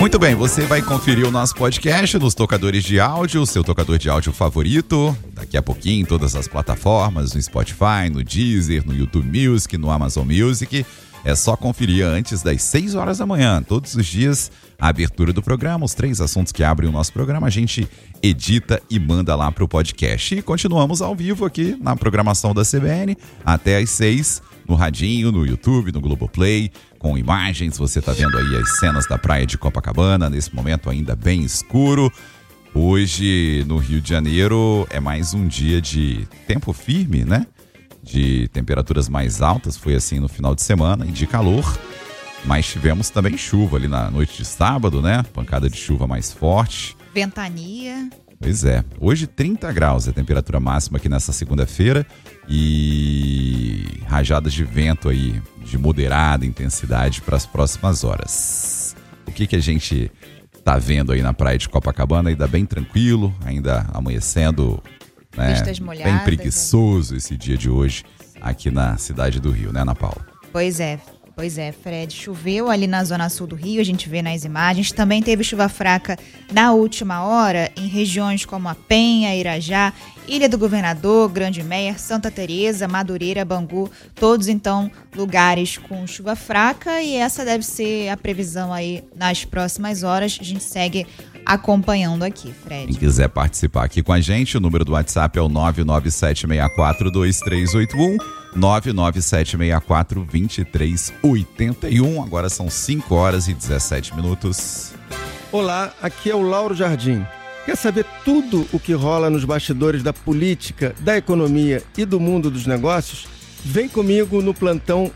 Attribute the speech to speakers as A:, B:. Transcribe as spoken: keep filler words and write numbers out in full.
A: Muito bem, você vai conferir o nosso podcast nos tocadores de áudio, seu tocador de áudio favorito. Daqui a pouquinho, em todas as plataformas, no Spotify, no Deezer, no YouTube Music, no Amazon Music. É só conferir antes das seis horas da manhã, todos os dias, a abertura do programa, os três assuntos que abrem o nosso programa, a gente edita e manda lá para o podcast. E continuamos ao vivo aqui na programação da C B N, até às seis, no radinho, no YouTube, no Globoplay, com imagens. Você está vendo aí as cenas da praia de Copacabana, nesse momento ainda bem escuro. Hoje, no Rio de Janeiro, é mais um dia de tempo firme, né? De temperaturas mais altas, foi assim no final de semana, e de calor, mas tivemos também chuva ali na noite de sábado, né? Pancada de chuva mais forte.
B: Ventania.
A: Pois é. Hoje trinta graus é a temperatura máxima aqui nessa segunda-feira e rajadas de vento aí de moderada intensidade para as próximas horas. O que que a gente tá vendo aí na praia de Copacabana? Ainda bem tranquilo, ainda amanhecendo, né,
B: Vistas molhadas,
A: bem preguiçoso esse dia de hoje aqui na cidade do Rio, né, Ana Paula?
B: Pois é, pois é, Fred. Choveu ali na zona sul do Rio, a gente vê nas imagens. Também teve chuva fraca na última hora em regiões como a Penha, Irajá, Ilha do Governador, Grande Meyer, Santa Teresa, Madureira, Bangu. Todos, então, lugares com chuva fraca, e essa deve ser a previsão aí nas próximas horas. A gente segue acompanhando aqui, Fred.
A: Quem quiser participar aqui com a gente, o número do WhatsApp é o nove nove sete seis quatro dois três oito um, nove nove sete seis quatro dois três oito um. Agora são cinco horas e dezessete minutos.
C: Olá, aqui é o Lauro Jardim. Quer saber tudo o que rola nos bastidores da política, da economia e do mundo dos negócios? Vem comigo no plantão